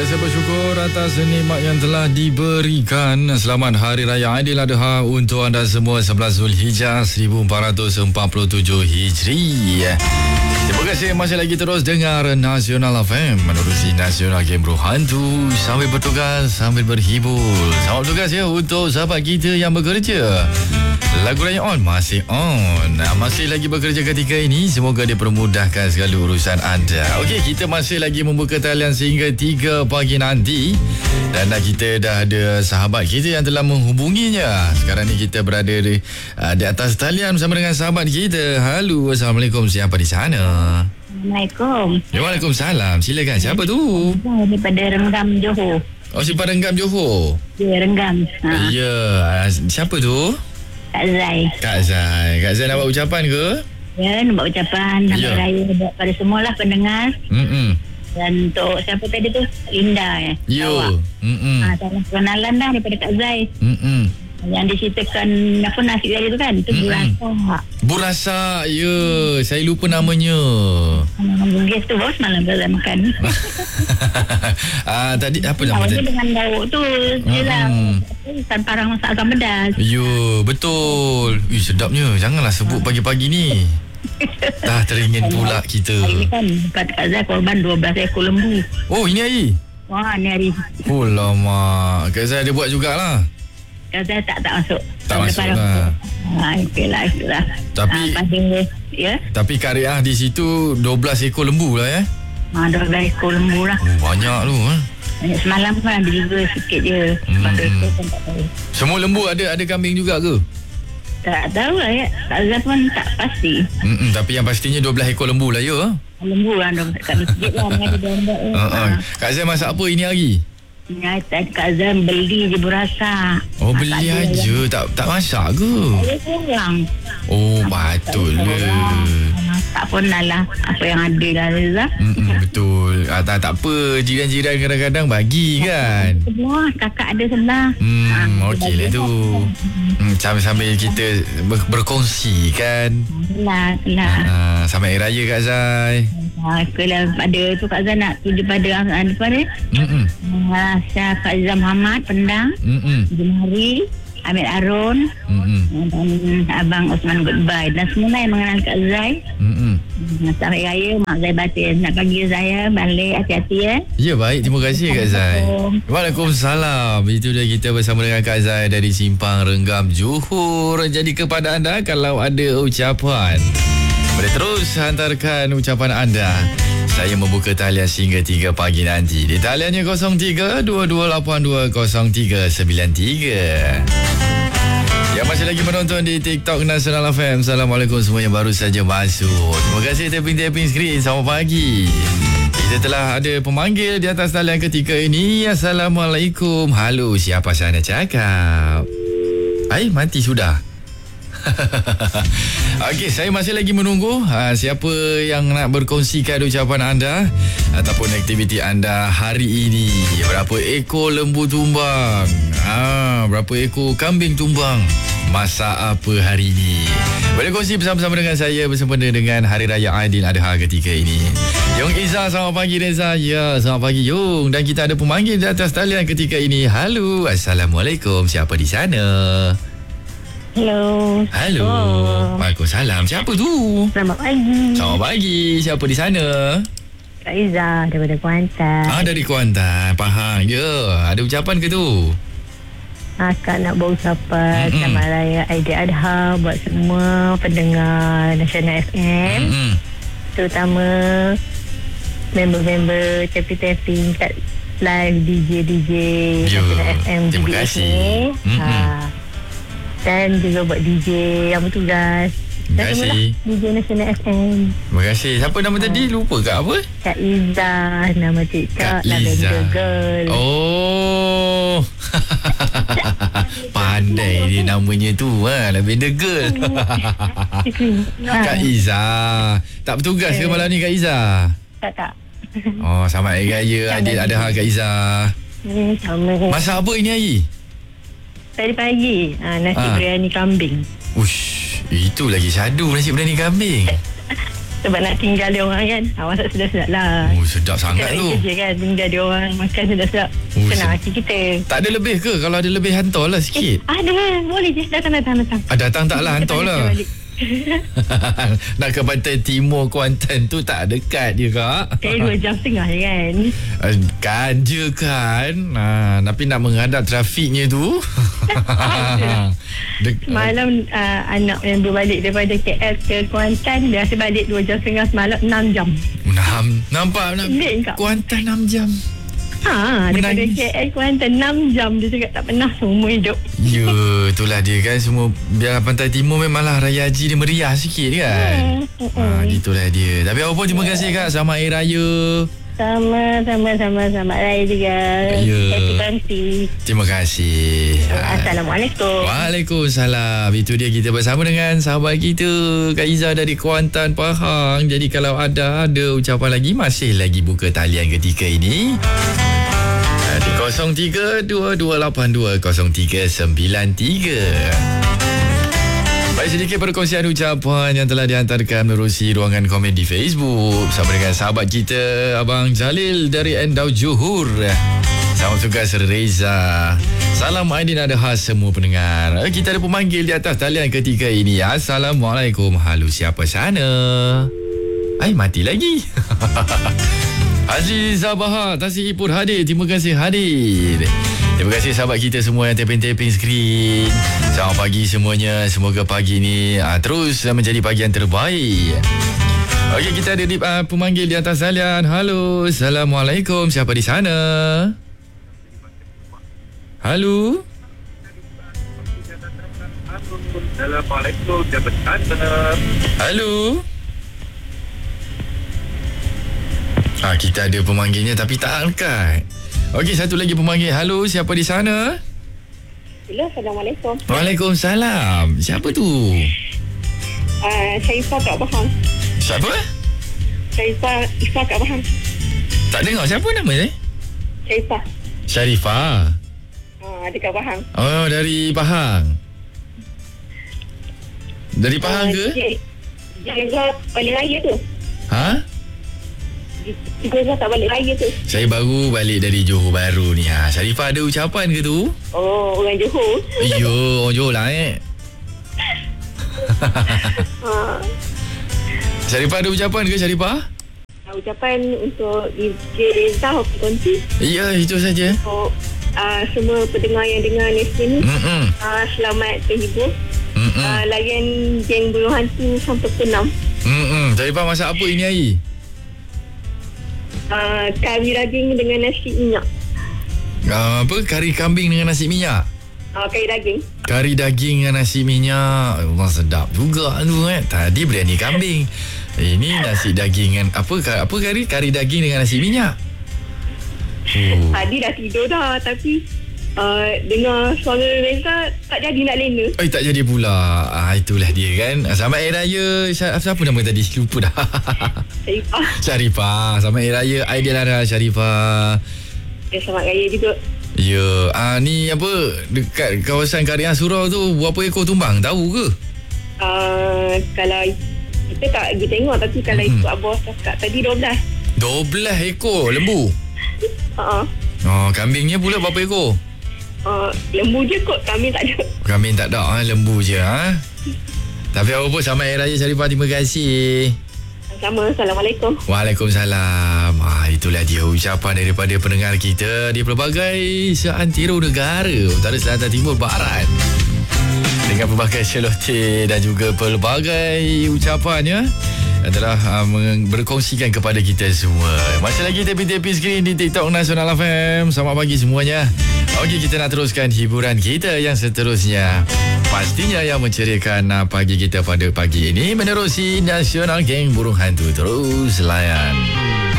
Sentiasa bersyukur atas nikmat yang telah diberikan. Selamat Hari Raya Aidiladha untuk anda semua, 11 Zulhijjah 1447 Hijri. Terima kasih masih lagi terus dengar Nasional FM, menerusi Nasional Game Bro Hantu sambil bertugas, sambil berhibur. Selamat bertugas ya untuk sahabat kita yang bekerja. Lagu Raya On masih on. Masih lagi bekerja ketika ini. Semoga dipermudahkan segala urusan anda. Okey, kita masih lagi membuka talian sehingga 3 pagi nanti. Dan kita dah ada sahabat kita yang telah menghubunginya. Sekarang ni kita berada di atas talian bersama dengan sahabat kita. Halo, Assalamualaikum. Siapa di sana? Assalamualaikum. Waalaikumsalam. Silakan. Siapa tu? Daripada Renggam, Johor. Oh, si Renggam, Johor. Ya, Renggam. Ya. Siapa tu? Kak Zai. Kak Zai. Kak Zai nak buat ucapan ke? Ya, nak buat ucapan Hari Raya pada semualah pendengar. Dan untuk siapa tadi tu? Linda ya. Yo. Salah kenalan dah daripada Kak Zai. Yang diceritakan apa nasi raya tu kan? Itu burasa. Burasa. Ya, saya lupa namanya. Bugis tu bos malam dah makan. Tadi apa nama dia? Dengan lauk tu jelah. Ikan parang masak asam pedas. Yo, betul. Sedapnya. Janganlah sebut pagi-pagi ni. Dah teringin pula kita. Hari ni kan dekat Kak Zai korban 12 ekor lembu. Oh, ini hari? Wah, ni hari. Oh lama. Kak Zai ada buat jugalah. Kak Zai tak masuk. Tak masuk lah. Itulah. Tapi Tapi Kariah di situ 12 ekor lembu lah ya. 12 ekor lembu lah. Banyak tu Semalam kan ada juga sikit je. Ekor pun tak tahu. Semua lembu ada kambing juga ke? Tak tahu lah ya. Kak Zai pun tak pasti. Tapi yang pastinya 12 ekor lembu lah ya. Lembu lah dong. Tak ada sikit lah. Ada domba. Kak Zai masak apa ini hari? Ya, Kak Zai beli je burasa. Oh, beli aja. Tak masak ke? Saya kurang. Oh, patut lah. Tak pun lah apa yang ada lah Reza. Betul. Tak apa. Jiran-jiran kadang-kadang bagi kan. Semua kakak ada sebelah. Okey lah tu. Sambil kita berkongsi kan. Lah. Sampai Raya Kak Zai. Kalau ada tu Kak Zai nak tuju pada apa ni? Syah Kak Zai Muhammad Pendang. Jumari Amir Arun dan Abang Osman Goodbye dan semua yang mengenal Kak Zai. Sampai Raya Mak Zai batin nak panggil saya balik, hati-hati ya. Ya, baik, terima kasih Kak Zai. Waalaikumsalam. Itu dia kita bersama dengan Kak Zai dari Simpang Renggam, Johor. Jadi kepada anda kalau ada ucapan, boleh terus hantarkan ucapan anda. Saya membuka talian sehingga 3 pagi nanti. Di taliannya 03-2282-0393. Yang masih lagi menonton di TikTok Nasional FM, Assalamualaikum semua yang baru saja masuk. Terima kasih tapping skrin. Selamat pagi. Kita telah ada pemanggil di atas talian ketika ini. Assalamualaikum. Halo, siapa sana cakap? Mati sudah. Okey, saya masih lagi menunggu siapa yang nak berkongsikan ucapan anda ataupun aktiviti anda hari ini. Berapa ekor lembu tumbang? Berapa ekor kambing tumbang? Masak apa hari ini? Boleh kongsi bersama-sama dengan saya bersama dengan Hari Raya Aidiladha ketika ini. Yung Izzah, selamat pagi Reza. Ya, selamat pagi Yung. Dan kita ada pemanggil di atas talian ketika ini. Halo, Assalamualaikum. Siapa di sana? Hello. Waalaikumsalam. Siapa tu? Selamat pagi. Selamat pagi. Siapa di sana? Kak Izzah daripada Kuantan. Dari Kuantan. Faham. Ya. Ada ucapan ke tu? Akak nak buat ucapan Selamat Raya Aidiladha buat semua pendengar Nasional FM. Terutama member-member tapping kat live DJ Nasional FM. Terima kasih. Dan juga buat DJ yang bertugas. Terima kasih. DJ Nasional FM. Terima kasih. Siapa nama tadi? Lupa Kak apa? Kak Izzah. Nama TikTok Lavender Girl. Oh. Pandai dia namanya tu. Lavender Girl. Kak Izzah. Tak bertugas ke malam ni Kak Izzah? Tak. Oh, selamat Hari Raya Aidiladha Kak Izzah. Sama. Masak apa ini hari? Tadi pagi nasi biryani kambing. Ush, itu lagi syadu nasi biryani kambing. Sebab nak tinggal dia orang kan. Masak sedap-sedap lah. Oh, sedap sangat tu. Kerja kan, tinggal dia orang makan sedap-sedap. Senang hati kita. Tak ada lebih ke? Kalau ada lebih, hantar lah sikit. Ada, boleh je. Datang. Datang tak lah, hantar lah. Nak ke Pantai Timur Kuantan tu tak dekat je, Kak. 2 jam setengah je kan. Kan je kan. Tapi nak menghadap trafiknya tu. Semalam anak yang berbalik daripada KL ke Kuantan, dia rasa balik 2 jam setengah, semalam 6 jam. Nampak Kuantan 6 jam. Daripada KL Kuantan 6 jam. Dia cakap tak pernah seumur hidup. Ya, itulah dia kan. Semua biar Pantai Timur memanglah Raya Haji dia meriah sikit kan. Itulah dia. Tapi apa pun terima kasih, Kak. Selamat Hari Raya. Sama Selamat Raya juga. Happy. Terima kasih. Assalamualaikum. Waalaikumsalam. Itu dia, kita bersama dengan sahabat kita Kak Izzah dari Kuantan, Pahang. Jadi kalau ada ucapan lagi, masih lagi buka talian ketika ini di 0322830393. Baik, sedikit perkongsian ucapan yang telah dihantarkan menerusi ruangan komen di Facebook bersama dengan sahabat kita Abang Jalil dari Endau Johor. Salam tugas Reza. Salam Aidin ada khas semua pendengar. Kita ada pemanggil di atas talian ketika ini. Assalamualaikum. Halo, siapa sana? Mati lagi. Azizah Bahar Tasik Ipur hadir. Terima kasih hadir. Terima kasih sahabat kita semua yang tapping skrin. Selamat pagi semuanya. Semoga pagi ni terus menjadi pagi yang terbaik. Okey, kita ada pemanggil di atas talian. Halo, Assalamualaikum. Siapa di sana? Halo. Assalamualaikum. Siapa di sana? Halo. Kita ada pemanggilnya tapi tak angkat. Okey, satu lagi pemanggil. Halo, siapa di sana? Hello, Assalamualaikum. Waalaikumsalam. Siapa tu? Syaifah Kak Bahang. Siapa? Syaifah Kak Bahang. Tak dengar siapa nama ni? Syaifah. Syarifah. Dekat Pahang. Oh, dari Pahang. Dari Pahang ke? Jaga balik raya tu. Jaga tak balik raya tu. Saya baru balik dari Johor Baru ni. Syarifah ada ucapan ke tu? Oh, orang Johor. Orang Johor lah Syarifah ada ucapan ke, Syarifah? Ucapan untuk DJ Reza Hoki Konti. Ya, itu saja. Untuk semua pendengar yang dengar Nestin ni, selamat terhibur. Layan geng bulu hantu sampai ke 6. Syarifah masak apa ini hari? Kari daging dengan nasi minyak. Apa? Kari kambing dengan nasi minyak? Kari daging. Kari daging dengan nasi minyak. Wah, sedap juga tu Tadi biryani kambing. Ini nasi daging dengan apa kari? Kari daging dengan nasi minyak. Tadi dah tidur dah, tapi dengar suara Reza tak jadi nak lena. Tak jadi pula. Itulah dia kan. Selamat Hari Raya. Siapa nama tadi? Lupa dah. Syarifah. Selamat Hari Raya Aidilara Syarifah. Selamat Raya juga. Ya. Ni apa, dekat kawasan Karian Surau tu berapa ekor tumbang? Tahu ke? Kalau kita tak pergi tengok, tapi kalau ikut abah cakap tadi 12 ekor lembu. Kambingnya pula berapa ekor? Lembu je kot, kambing tak ada. Kambing tak ada, lembu je. Tapi apa pun, selamat Hari Raya Syarifah. Terima kasih. Sama. Assalamualaikum. Waalaikumsalam. Itulah dia ucapan daripada pendengar kita di pelbagai seantero negara, utara, selatan, timur, barat, dengan pelbagai celoteh dan juga pelbagai ucapannya adalah berkongsikan kepada kita semua. Masih lagi tapping skrin di TikTok Nasional FM. Selamat pagi semuanya. Okey, kita nak teruskan hiburan kita yang seterusnya. Pastinya yang menceriakan pagi kita pada pagi ini menerusi Nasional Geng Burung Hantu. Terus layan.